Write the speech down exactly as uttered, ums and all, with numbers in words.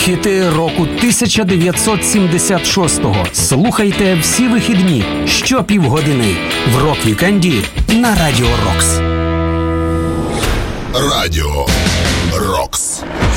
Хіти року тисяча дев'ятсот сімдесят шостого. Слухайте всі вихідні щопівгодини в Рок-вікенді на Радіо Рокс. Радіо Рокс.